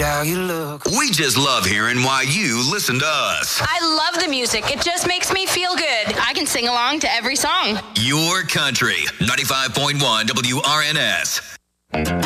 how you look. We just love hearing why you listen to us. I love the music. It just makes me feel good. I can sing along to every song. Your country, 95.1 WRNS.